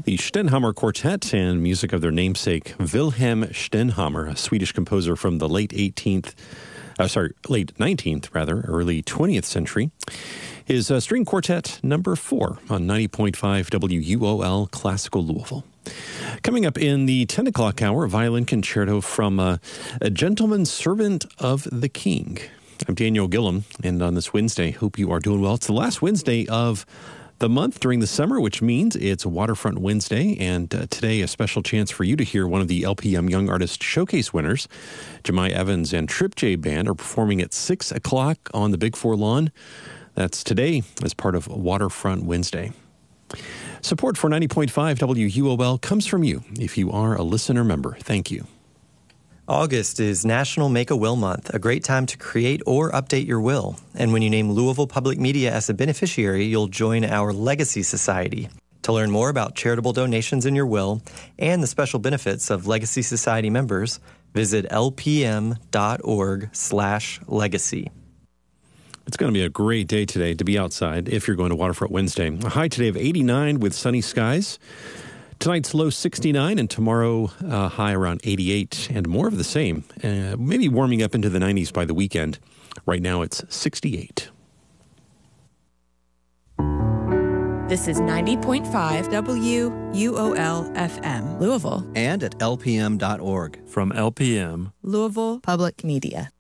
The Stenhammar Quartet and music of their namesake, Wilhelm Stenhammar, a Swedish composer from the late 19th, early 20th century. His string quartet number 4 on 90.5 WUOL Classical Louisville. Coming up in the 10 o'clock hour, violin concerto from A Gentleman Servant of the King. I'm Daniel Gillum, and on this Wednesday, hope you are doing well. It's the last Wednesday of the month during the summer, which means it's Waterfront Wednesday, and today a special chance for you to hear one of the LPM Young Artist Showcase winners. Jemai Evans and Trip J Band are performing at 6 o'clock on the Big Four lawn. That's today as part of Waterfront Wednesday. Support for 90.5 WUOL comes from you if you are a listener member. Thank you. August is National Make-A-Will Month, a great time to create or update your will. And when you name Louisville Public Media as a beneficiary, you'll join our Legacy Society. To learn more about charitable donations in your will and the special benefits of Legacy Society members, visit lpm.org/legacy. It's going to be a great day today to be outside if you're going to Waterfront Wednesday. A high today of 89 with sunny skies. Tonight's low 69 and tomorrow high around 88 and more of the same. Maybe warming up into the 90s by the weekend. Right now it's 68. This is 90.5 WUOL FM, Louisville. And at lpm.org. From LPM, Louisville Public Media.